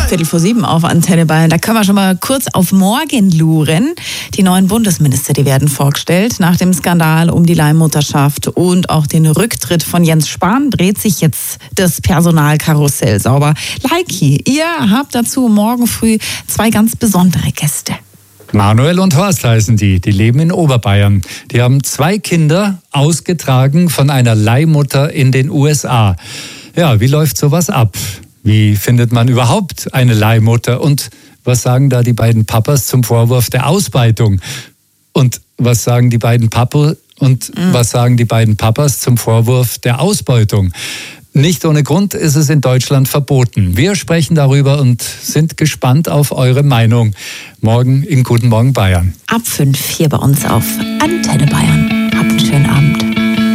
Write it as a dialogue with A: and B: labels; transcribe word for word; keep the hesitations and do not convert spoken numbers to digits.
A: Viertel vor sieben auf Antenne Bayern. Da können wir schon mal kurz auf morgen luren. Die neuen Bundesminister, die werden vorgestellt. Nach dem Skandal um die Leihmutterschaft und auch den Rücktritt von Jens Spahn dreht sich jetzt das Personalkarussell sauber. Leiki, ihr habt dazu morgen früh zwei ganz besondere Gäste.
B: Manuel und Horst heißen die, die leben in Oberbayern. Die haben zwei Kinder, ausgetragen von einer Leihmutter in den U S A. Ja, wie läuft sowas ab? Wie findet man überhaupt eine Leihmutter? Und was sagen da die beiden Papas zum Vorwurf der Ausbeutung? Und was sagen die beiden Papa und mhm. was sagen die beiden Papas zum Vorwurf der Ausbeutung? Nicht ohne Grund ist es in Deutschland verboten. Wir sprechen darüber und sind gespannt auf eure Meinung. Morgen in Guten Morgen Bayern.
A: Ab fünf hier bei uns auf Antenne Bayern. Habt einen schönen Abend.